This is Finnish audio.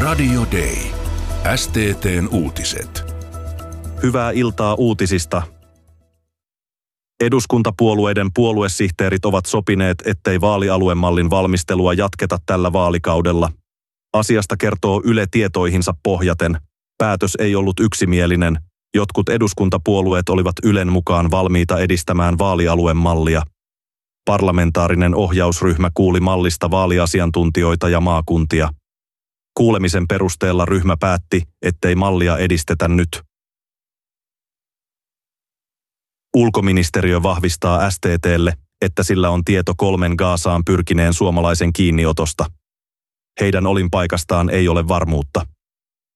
Radio Day. STT:n uutiset. Hyvää iltaa uutisista. Eduskuntapuolueiden puoluesihteerit ovat sopineet, ettei vaalialuemallin valmistelua jatketa tällä vaalikaudella. Asiasta kertoo Yle tietoihinsa pohjaten. Päätös ei ollut yksimielinen. Jotkut eduskuntapuolueet olivat Ylen mukaan valmiita edistämään vaalialuemallia. Parlamentaarinen ohjausryhmä kuuli mallista vaaliasiantuntijoita ja maakuntia. Kuulemisen perusteella ryhmä päätti, ettei mallia edistetä nyt. Ulkoministeriö vahvistaa STT:lle, että sillä on tieto 3 Gazaan pyrkineen suomalaisen kiinniotosta. Heidän olinpaikastaan ei ole varmuutta.